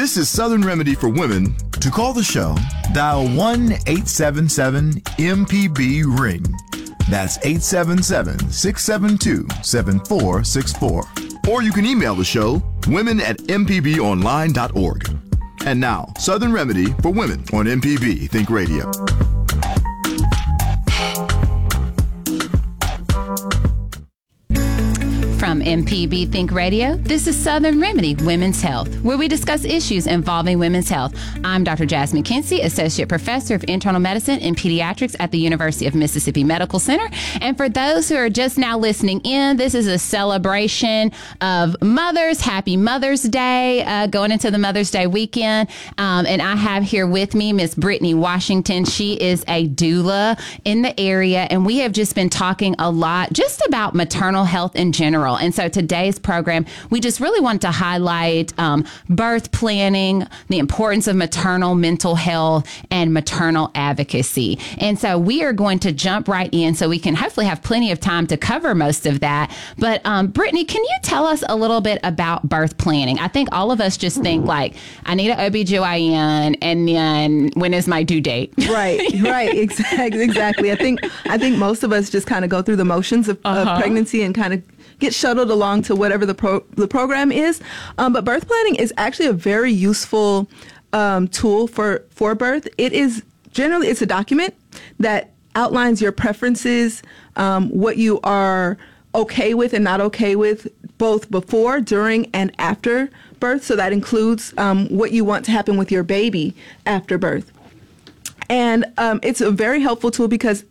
This is Southern Remedy for Women. To call the show, dial 1-877-MPB-RING. That's 877-672-7464. Or you can email the show, women@mpbonline.org. And now, Southern Remedy for Women on MPB Think Radio. From MPB Think Radio, this is Southern Remedy Women's Health, where we discuss issues involving women's health. I'm Dr. Jasmine Kinsey, Associate Professor of Internal Medicine and Pediatrics at the University of Mississippi Medical Center. And for those who are just now listening in, this is a celebration of mothers. Happy Mother's Day, going into the Mother's Day weekend. And I have here with me Miss Brittany Washington. She is a doula in the area, and we have just been talking a lot just about maternal health in general. And so today's program, we just really want to highlight birth planning, the importance of maternal mental health, and maternal advocacy. And so we are going to jump right in so we can hopefully have plenty of time to cover most of that. But Brittany, can you tell us a little bit about birth planning? I think all of us just think like, I need an OBGYN, and then when is my due date? Right, exactly. I think most of us just kind of go through the motions of pregnancy and kind of get shuttled along to whatever the program is. But birth planning is actually a very useful tool for birth. It's a document that outlines your preferences, what you are okay with and not okay with, both before, during, and after birth. So that includes what you want to happen with your baby after birth. And it's a very helpful tool because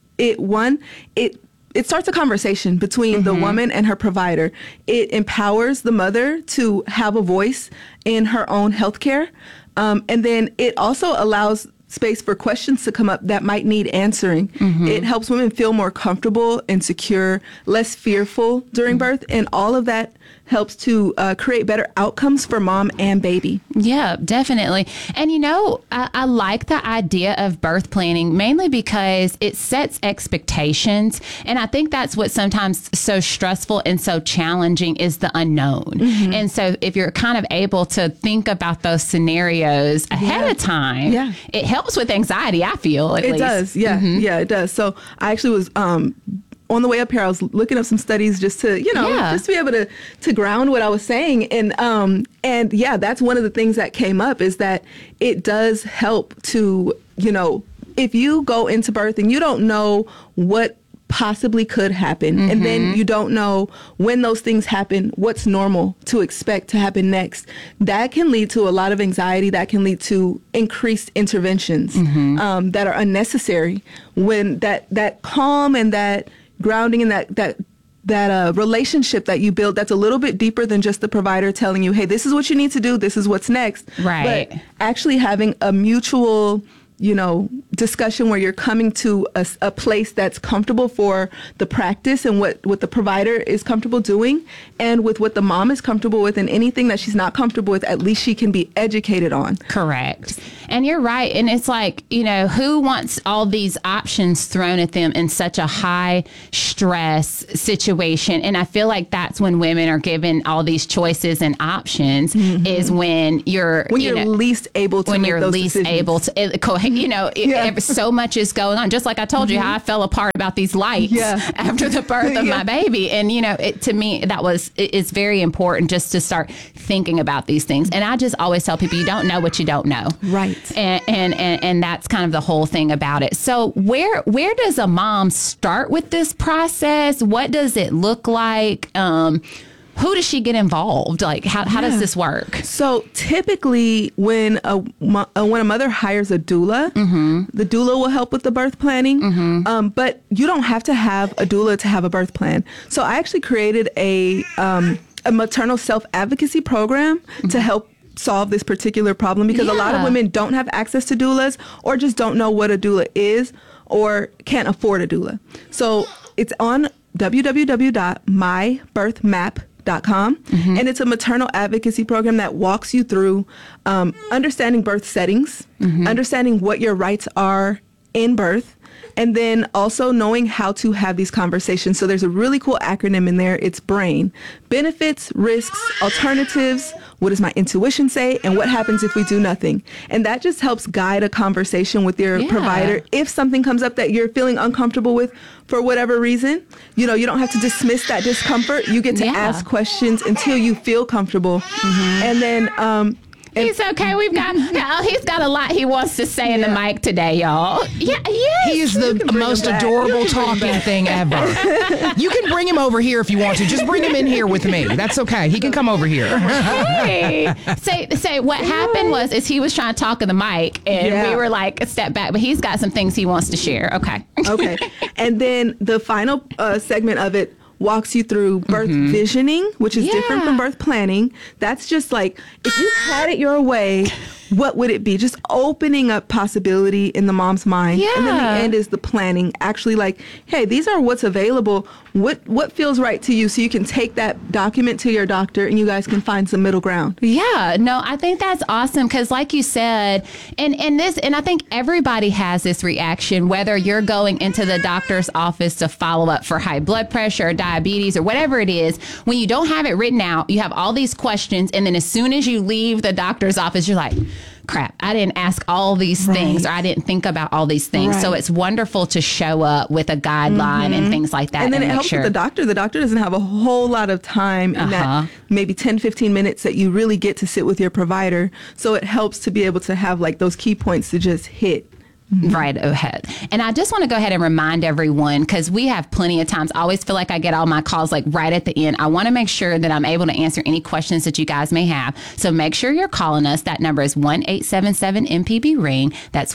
it starts a conversation between the woman and her provider. It empowers the mother to have a voice in her own healthcare. And then it also allows space for questions to come up that might need answering. It helps women feel more comfortable and secure, less fearful during birth, and all of that helps to create better outcomes for mom and baby. Yeah, definitely. And, I like the idea of birth planning mainly because it sets expectations. And I think that's what's sometimes so stressful and so challenging is the unknown. And so if you're kind of able to think about those scenarios ahead of time, it helps with anxiety, I feel, at least. It does. Yeah. Yeah, it does. So I actually was on the way up here, I was looking up some studies just to, just to be able to ground what I was saying. And that's one of the things that came up is that it does help to, if you go into birth and you don't know what possibly could happen, and then you don't know when those things happen, what's normal to expect to happen next, that can lead to a lot of anxiety, that can lead to increased interventions that are unnecessary when that calm and that grounding and that relationship that you build that's a little bit deeper than just the provider telling you, hey, this is what you need to do, this is what's next. Right. But actually having a mutual discussion where you're coming to a place that's comfortable for the practice and what the provider is comfortable doing, and with what the mom is comfortable with, and anything that she's not comfortable with, at least she can be educated on. Correct. And you're right. And it's like, who wants all these options thrown at them in such a high stress situation? And I feel like that's when women are given all these choices and options is when you're least able to make those decisions. So much is going on. Just like I told you how I fell apart about these lights after the birth of my baby. And, to me, it's very important just to start thinking about these things. And I just always tell people, you don't know what you don't know. Right. And that's kind of the whole thing about it. So where does a mom start with this process? What does it look like? Who does she get involved? Like, how does this work? So typically when a mother hires a doula, the doula will help with the birth planning. But you don't have to have a doula to have a birth plan. So I actually created a maternal self-advocacy program to help solve this particular problem, because a lot of women don't have access to doulas, or just don't know what a doula is, or can't afford a doula. So it's on www.mybirthmap.com, and it's a maternal advocacy program that walks you through understanding birth settings, understanding what your rights are in birth. And then also knowing how to have these conversations. So there's a really cool acronym in there. It's BRAIN. Benefits, risks, alternatives. What does my intuition say? And what happens if we do nothing? And that just helps guide a conversation with your provider. If something comes up that you're feeling uncomfortable with for whatever reason, you don't have to dismiss that discomfort. You get to ask questions until you feel comfortable. And then... He's okay. He's got a lot he wants to say in the mic today, y'all. Yeah, yes. He is the most adorable talking thing ever. You can bring him over here if you want to. Just bring him in here with me. That's okay. He can come over here. Hey, say what happened is he was trying to talk in the mic, and we were like a step back, but he's got some things he wants to share. Okay. Okay. And then the final segment of it walks you through birth visioning, which is different from birth planning. That's just like, if you had it your way, what would it be? Just opening up possibility in the mom's mind. Yeah. And then the end is the planning. Actually like, hey, these are what's available. What feels right to you? So you can take that document to your doctor and you guys can find some middle ground. Yeah, no, I think that's awesome because like you said, and I think everybody has this reaction, whether you're going into the doctor's office to follow up for high blood pressure or diabetes or whatever it is, when you don't have it written out, you have all these questions. And then as soon as you leave the doctor's office, you're like, crap, I didn't ask all these things, or I didn't think about all these things. So it's wonderful to show up with a guideline and things like that. And then it helps with the doctor. The doctor doesn't have a whole lot of time in that maybe 10, 15 minutes that you really get to sit with your provider. So it helps to be able to have like those key points to just hit. Right ahead. And I just want to go ahead and remind everyone, because we have plenty of times, I always feel like I get all my calls like right at the end. I want to make sure that I'm able to answer any questions that you guys may have. So make sure you're calling us. That number is 1-877-MPB-RING. That's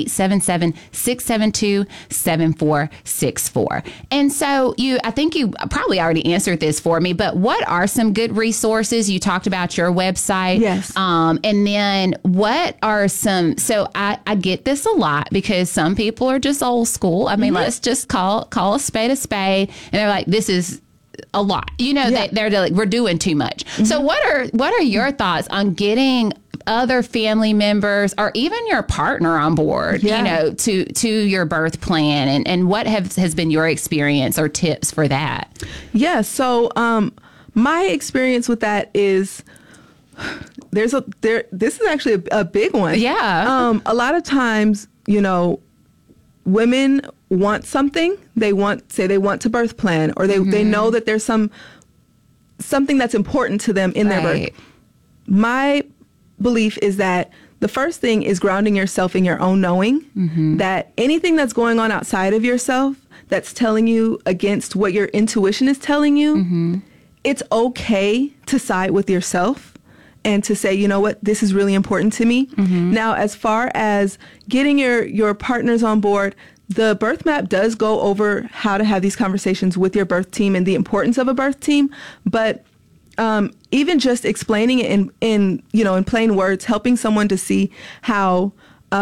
1-877-672-7464. And so I think you probably already answered this for me, but what are some good resources? You talked about your website. Yes. And then what are some, so I get this a lot, because some people are just old school. I mean, let's just call a spade, and they're like, this is a lot. They're like, we're doing too much. So what are your thoughts on getting other family members or even your partner on board, to your birth plan, and what has been your experience or tips for that? Yeah. So my experience with that is this is actually a big one. Yeah. A lot of times, women want something. They want to birth plan, or they know that there's something that's important to them in their birth. My belief is that the first thing is grounding yourself in your own knowing, that anything that's going on outside of yourself that's telling you against what your intuition is telling you, it's okay to side with yourself and to say, you know what, this is really important to me. Now, as far as getting your partners on board, the birth map does go over how to have these conversations with your birth team and the importance of a birth team. But even just explaining it in plain words, helping someone to see how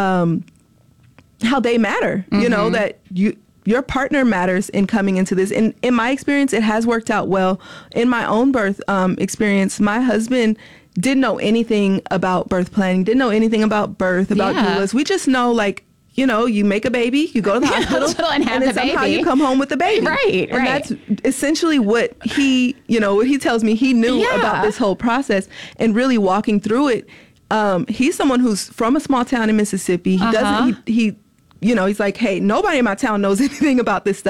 they matter, that your partner matters in coming into this. And in my experience, it has worked out well. In my own birth experience, my husband didn't know anything about birth planning, didn't know anything about birth, about doulas. We just know, like, you make a baby, you go to the hospital and then somehow you come home with the baby. Right. And that's essentially what he tells me he knew about this whole process, and really walking through it. He's someone who's from a small town in Mississippi. He doesn't, he's like, hey, nobody in my town knows anything about this stuff.